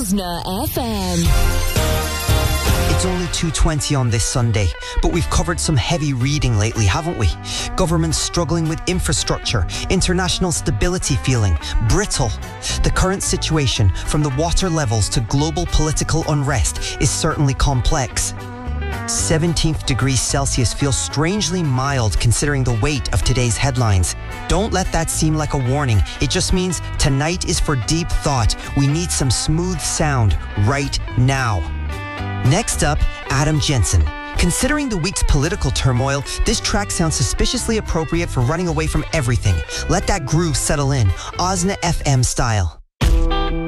Osna FM. It's only 2:20 on this Sunday, but we've covered some heavy reading lately, haven't we? Governments struggling with infrastructure, international stability feeling brittle. The current situation, from the water levels to global political unrest, is certainly complex. 17th degrees Celsius feels strangely mild considering the weight of today's headlines. Don't let that seem like a warning. It just means tonight is for deep thought. We need some smooth sound right now. Next up, Adam Jensen. Considering the week's political turmoil, this track sounds suspiciously appropriate for running away from everything. Let that groove settle in, Osna FM style.